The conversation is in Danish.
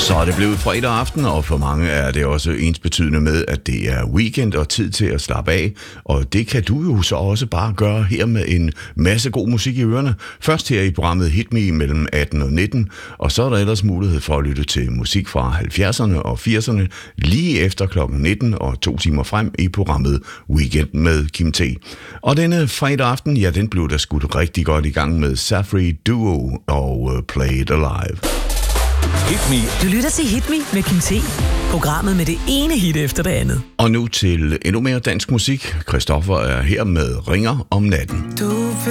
Så er det blevet fredag aften, og for mange er det også ensbetydende med, at det er weekend og tid til at slappe af. Og det kan du jo så også bare gøre her med en masse god musik i ørerne. Først her i programmet Hit Me mellem 18 og 19, og så er der ellers mulighed for at lytte til musik fra 70'erne og 80'erne lige efter klokken 19 og 2 timer frem i programmet Weekend med Kim T. Og denne fredag aften, ja, den blev der skudt rigtig godt i gang med Safri Duo og Play It Alive. Hit Me. Du lytter til Hit Me med Kim T. Programmet med det ene hit efter det andet. Og nu til endnu mere dansk musik. Christoffer er her med Ringer om natten.